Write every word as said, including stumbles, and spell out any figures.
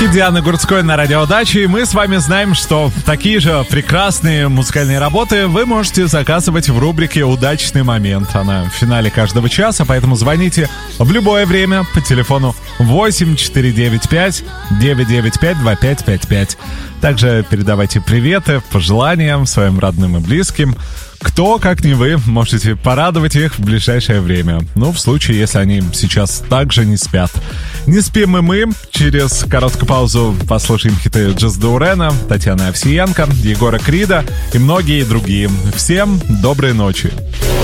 Хит Дианы Гурцкой на Радио Дача, и мы с вами знаем, что такие же прекрасные музыкальные работы вы можете заказывать в рубрике «Удачный момент». Она в финале каждого часа, поэтому звоните в любое время по телефону восемь четыре девять пять девять девять пять два пять пять пять. Также передавайте приветы, пожелания своим родным и близким. Кто, как не вы, можете порадовать их в ближайшее время. Ну, в случае, если они сейчас также не спят. Не спим и мы. Через короткую паузу послушаем хиты Джаз Даурена, Татьяны Овсиенко, Егора Крида и многие другие. Всем доброй ночи.